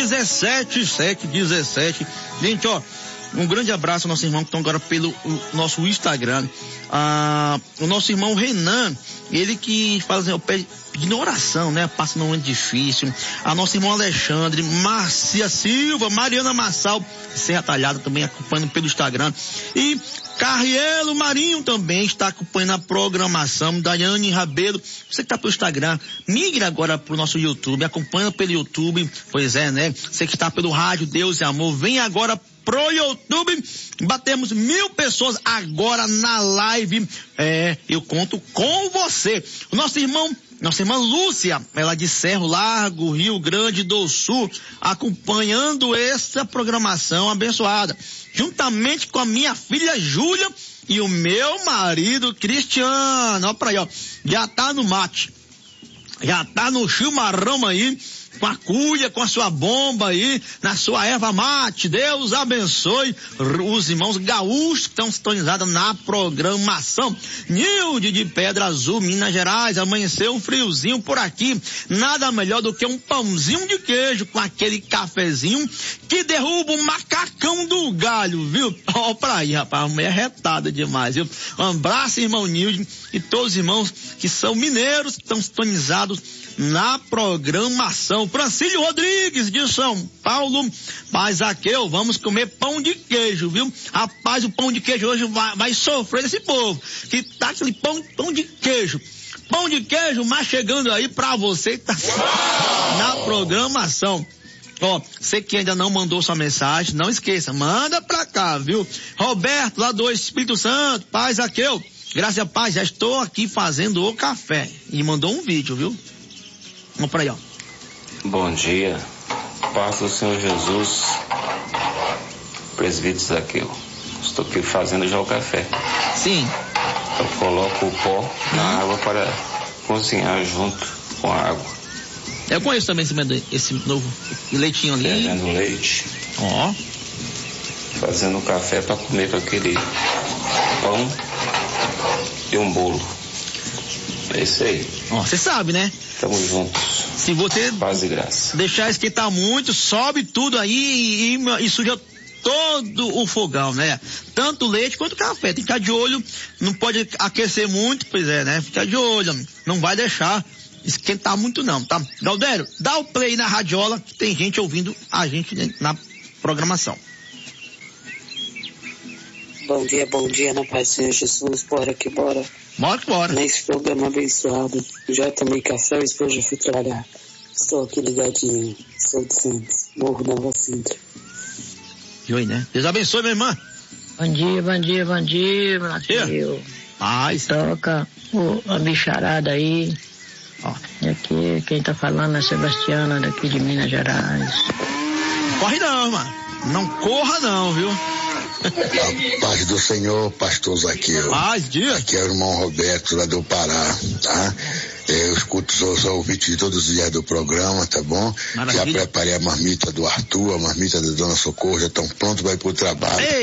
717. Gente, ó, um grande abraço ao nosso irmão que estão agora pelo nosso Instagram. O nosso irmão Renan, ele que fala assim, pedindo oração, né? Passa num momento difícil. A nossa irmã Alexandre, Márcia Silva, Mariana Massal, Serra Talhada também acompanhando pelo Instagram. E Carrielo Marinho também está acompanhando a programação. Daiane Rabelo, você que está pelo Instagram, migre agora pro nosso YouTube, acompanha pelo YouTube, pois é, né? Você que está pelo rádio Deus e Amor, vem agora pro YouTube, batemos 1.000 pessoas agora na live, eu conto com você. Nossa irmã Lúcia, ela de Cerro Largo, Rio Grande do Sul, acompanhando essa programação abençoada, juntamente com a minha filha Júlia e o meu marido Cristiano. Ó pra aí, ó, já tá no mate, já tá no chimarrão aí, com a cuia, com a sua bomba aí, na sua erva mate. Deus abençoe os irmãos gaúchos que estão sintonizados na programação. Nilde de Pedra Azul, Minas Gerais, amanheceu um friozinho por aqui. Nada melhor do que um pãozinho de queijo com aquele cafezinho que derruba o macacão do galho, viu? Ó pra aí, rapaz, a mulher retada demais, viu? Um abraço, irmão Nilde, e todos os irmãos que são mineiros, que estão sintonizados na programação. Francílio Rodrigues de São Paulo, mas Zaqueu, vamos comer pão de queijo, viu? Rapaz, o pão de queijo hoje vai sofrer desse povo, que tá aquele pão de queijo. Pão de queijo, mas chegando aí pra você que tá na programação. Ó, você que ainda não mandou sua mensagem, não esqueça, manda pra cá, viu? Roberto, lá do Espírito Santo, Pai Zaqueu, graças a paz, já estou aqui fazendo o café. E mandou um vídeo, viu? Vamos pra aí, ó. Bom dia, paz do Senhor Jesus, presbítero Zaqueu. Estou aqui fazendo já o café. Sim. Eu coloco o pó na água para cozinhar junto com a água. Eu conheço também esse novo leitinho ali. Fervendo leite. Ó. Fazendo o café para comer com aquele pão e um bolo. É isso aí. Ó, você sabe, né? Tamo juntos. Se você paz e graça, deixar esquentar muito, sobe tudo aí e suja todo o fogão, né? Tanto o leite quanto o café. Tem que ficar de olho, não pode aquecer muito, pois é, né? Fica de olho, não vai deixar esquentar muito não, tá? Galdério, dá o play na radiola, que tem gente ouvindo a gente na programação. Bom dia, na paz do Senhor Jesus, bora que bora. Bora que bora. Nesse programa abençoado, já tomei café, o esposo já foi trabalhar. Estou aqui ligadinho, sou de Santos, Morro Nova Sintra. E oi, né? Deus abençoe, minha irmã. Bom dia, Brasil. Paz. Toca a bicharada aí. Ó. E aqui, quem tá falando é Sebastiana, daqui de Minas Gerais. Corre não, irmã. Não corra não, viu? A paz do Senhor, pastor Zaqueu. Paz, dia. Aqui é o irmão Roberto, lá do Pará, tá? Eu escuto os ouvintes de todos os dias do programa, tá bom? Maravilha. Já preparei a marmita do Arthur, a marmita da Dona Socorro, já estão prontos para ir pro trabalho. Ei.